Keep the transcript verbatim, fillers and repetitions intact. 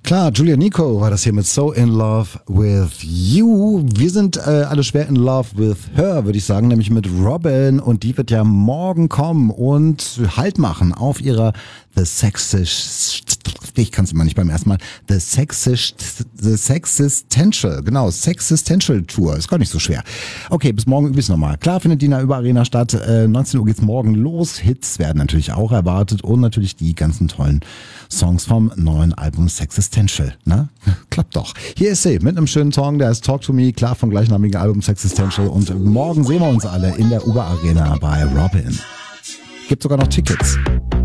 Klar, Julia Nico war das hier mit So in Love with You. Wir sind äh, alle schwer in Love with her, würde ich sagen, nämlich mit Robin. Und die wird ja morgen kommen und Halt machen auf ihrer The Sexist, ich kann es immer nicht beim ersten Mal, The Sexist, The Sexistential, genau, Sexistential Tour. Ist gar nicht so schwer. Okay, bis morgen übe ich es nochmal. Klar findet die in der Über-Arena statt. Äh, neunzehn Uhr geht's morgen los. Hits werden natürlich auch erwartet und natürlich die ganzen tollen Songs vom neuen Album Sexistential. Ne? Klappt doch. Hier ist sie mit einem schönen Song, der heißt Talk to Me, klar vom gleichnamigen Album Sexistential. Und morgen sehen wir uns alle in der Über-Arena bei Robin. Gibt sogar noch Tickets.